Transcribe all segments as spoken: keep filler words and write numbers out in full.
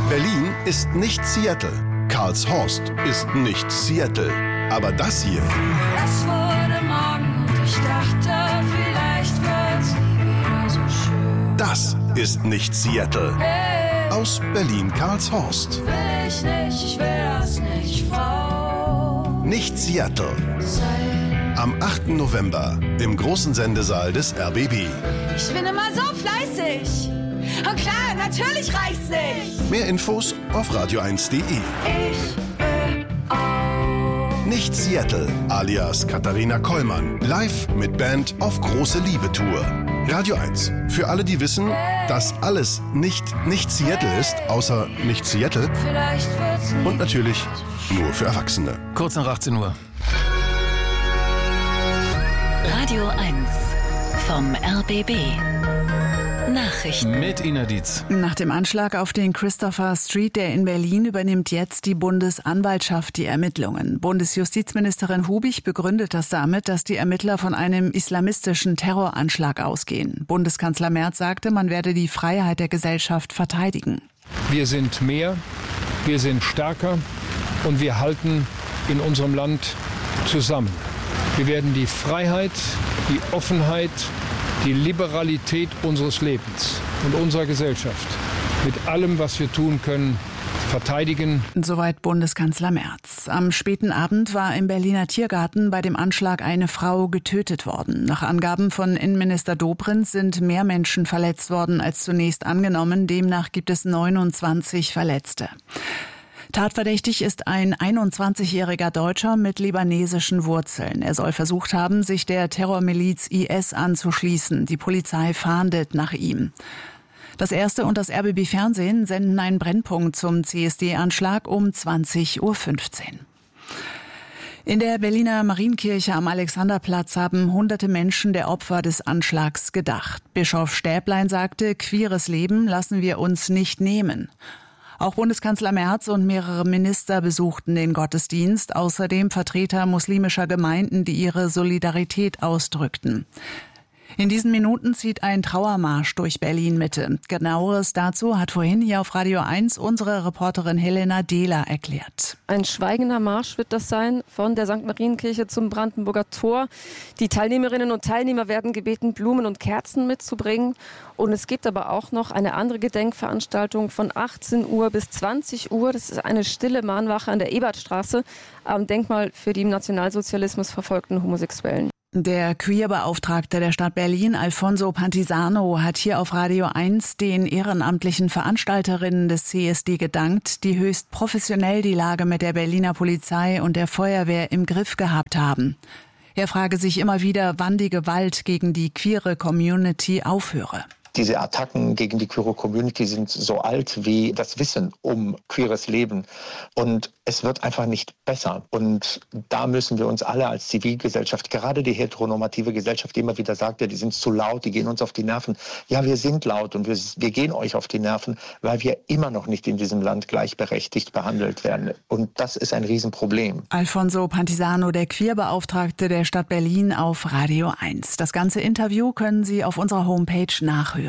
Berlin ist nicht Seattle. Karlshorst ist nicht Seattle. Aber das hier... Es wurde Morgen und ich dachte, vielleicht wird's nie wieder so schön. Das ist nicht Seattle. Hey, aus Berlin-Karlshorst. Will ich nicht, ich will das nicht, Frau. Nicht Seattle. Sein. Am achten November im großen Sendesaal des R B B. Ich bin immer so fleißig. Und klar, natürlich reicht's nicht. Mehr Infos auf radio eins punkt de. Ich will auch. Nicht Seattle, alias Katharina Kollmann. Live mit Band auf große Liebe-Tour. Radio eins. Für alle, die wissen, dass alles nicht nicht Seattle ist, außer nicht Seattle. Vielleicht wird's nie. Und natürlich nur für Erwachsene. Kurz nach achtzehn Uhr. Radio eins vom R B B. Nachrichten. Mit Ina Dietz. Nach dem Anschlag auf den Christopher Street, der in Berlin, übernimmt jetzt die Bundesanwaltschaft die Ermittlungen. Bundesjustizministerin Hubig begründet das damit, dass die Ermittler von einem islamistischen Terroranschlag ausgehen. Bundeskanzler Merz sagte, man werde die Freiheit der Gesellschaft verteidigen. Wir sind mehr, wir sind stärker und wir halten in unserem Land zusammen. Wir werden die Freiheit, die Offenheit, die Liberalität unseres Lebens und unserer Gesellschaft mit allem, was wir tun können, verteidigen. Soweit Bundeskanzler Merz. Am späten Abend war im Berliner Tiergarten bei dem Anschlag eine Frau getötet worden. Nach Angaben von Innenminister Dobrindt sind mehr Menschen verletzt worden als zunächst angenommen. Demnach gibt es neunundzwanzig Verletzte. Tatverdächtig ist ein einundzwanzigjähriger Deutscher mit libanesischen Wurzeln. Er soll versucht haben, sich der Terrormiliz I S anzuschließen. Die Polizei fahndet nach ihm. Das Erste und das R B B Fernsehen senden einen Brennpunkt zum C S D-Anschlag um zwanzig Uhr fünfzehn. In der Berliner Marienkirche am Alexanderplatz haben hunderte Menschen der Opfer des Anschlags gedacht. Bischof Stäblein sagte, queeres Leben lassen wir uns nicht nehmen. Auch Bundeskanzler Merz und mehrere Minister besuchten den Gottesdienst, außerdem Vertreter muslimischer Gemeinden, die ihre Solidarität ausdrückten. In diesen Minuten zieht ein Trauermarsch durch Berlin-Mitte. Genaueres dazu hat vorhin hier auf Radio eins unsere Reporterin Helena Dehler erklärt. Ein schweigender Marsch wird das sein, von der Sankt Marienkirche zum Brandenburger Tor. Die Teilnehmerinnen und Teilnehmer werden gebeten, Blumen und Kerzen mitzubringen. Und es gibt aber auch noch eine andere Gedenkveranstaltung von achtzehn Uhr bis zwanzig Uhr. Das ist eine stille Mahnwache an der Ebertstraße am Denkmal für die im Nationalsozialismus verfolgten Homosexuellen. Der Queerbeauftragte der Stadt Berlin, Alfonso Pantisano, hat hier auf Radio eins den ehrenamtlichen Veranstalterinnen des C S D gedankt, die höchst professionell die Lage mit der Berliner Polizei und der Feuerwehr im Griff gehabt haben. Er frage sich immer wieder, wann die Gewalt gegen die queere Community aufhöre. Diese Attacken gegen die queere Community sind so alt wie das Wissen um queeres Leben. Und es wird einfach nicht besser. Und da müssen wir uns alle als Zivilgesellschaft, gerade die heteronormative Gesellschaft, die immer wieder sagt, ja, die sind zu laut, die gehen uns auf die Nerven. Ja, wir sind laut und wir, wir gehen euch auf die Nerven, weil wir immer noch nicht in diesem Land gleichberechtigt behandelt werden. Und das ist ein Riesenproblem. Alfonso Pantisano, der Queerbeauftragte der Stadt Berlin, auf Radio eins. Das ganze Interview können Sie auf unserer Homepage nachhören.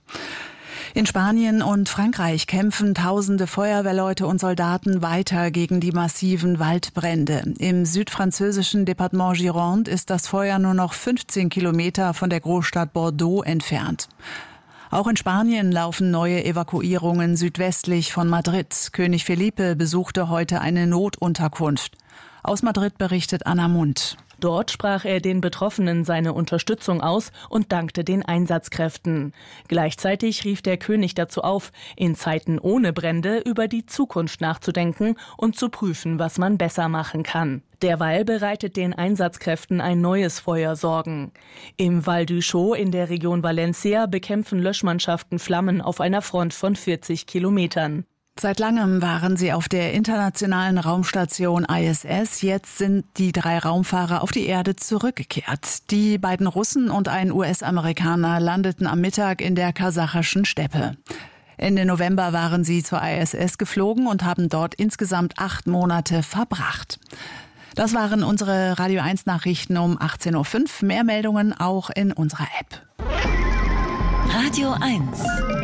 In Spanien und Frankreich kämpfen tausende Feuerwehrleute und Soldaten weiter gegen die massiven Waldbrände. Im südfranzösischen Departement Gironde ist das Feuer nur noch fünfzehn Kilometer von der Großstadt Bordeaux entfernt. Auch in Spanien laufen neue Evakuierungen südwestlich von Madrid. König Felipe besuchte heute eine Notunterkunft. Aus Madrid berichtet Anna Mund. Dort sprach er den Betroffenen seine Unterstützung aus und dankte den Einsatzkräften. Gleichzeitig rief der König dazu auf, in Zeiten ohne Brände über die Zukunft nachzudenken und zu prüfen, was man besser machen kann. Derweil bereitet den Einsatzkräften ein neues Feuer Sorgen. Im Val d'Uixó in der Region Valencia bekämpfen Löschmannschaften Flammen auf einer Front von vierzig Kilometern. Seit langem waren sie auf der internationalen Raumstation I S S. Jetzt sind die drei Raumfahrer auf die Erde zurückgekehrt. Die beiden Russen und ein U S-Amerikaner landeten am Mittag in der kasachischen Steppe. Ende November waren sie zur I S S geflogen und haben dort insgesamt acht Monate verbracht. Das waren unsere Radio eins Nachrichten um achtzehn Uhr fünf. Mehr Meldungen auch in unserer App. Radio eins.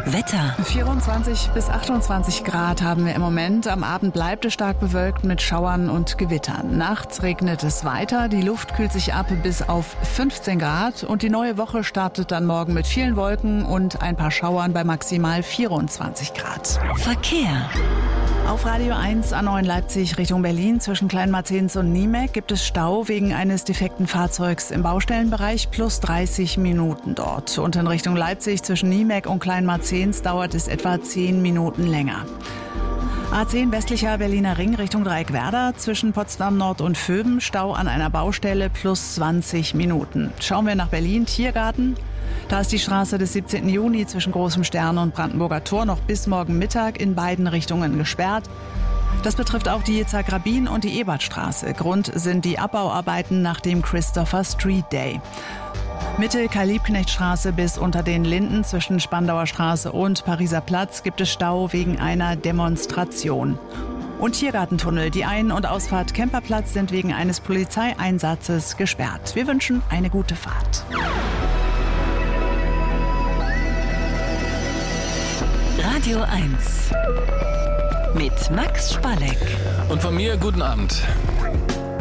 Wetter. vierundzwanzig bis achtundzwanzig Grad haben wir im Moment. Am Abend bleibt es stark bewölkt mit Schauern und Gewittern. Nachts regnet es weiter. Die Luft kühlt sich ab bis auf fünfzehn Grad. Und die neue Woche startet dann morgen mit vielen Wolken und ein paar Schauern bei maximal vierundzwanzig Grad. Verkehr. Auf Radio eins A neun Leipzig Richtung Berlin zwischen Kleinmarzens und Niemek gibt es Stau wegen eines defekten Fahrzeugs im Baustellenbereich, plus dreißig Minuten dort. Und in Richtung Leipzig zwischen Niemek und Kleinmarzens dauert es etwa zehn Minuten länger. A zehn westlicher Berliner Ring Richtung Dreieckwerder zwischen Potsdam Nord und Vöben, Stau an einer Baustelle, plus zwanzig Minuten. Schauen wir nach Berlin, Tiergarten. Da ist die Straße des siebzehnten Juni zwischen Großem Stern und Brandenburger Tor noch bis morgen Mittag in beiden Richtungen gesperrt. Das betrifft auch die Yitzhak-Rabin und die Ebertstraße. Grund sind die Abbauarbeiten nach dem Christopher Street Day. Mitte Karl-Liebknecht-Straße bis unter den Linden zwischen Spandauer Straße und Pariser Platz gibt es Stau wegen einer Demonstration. Und Tiergartentunnel, die Ein- und Ausfahrt Kemperplatz sind wegen eines Polizeieinsatzes gesperrt. Wir wünschen eine gute Fahrt. Radio eins mit Max Spalleck. Und von mir guten Abend.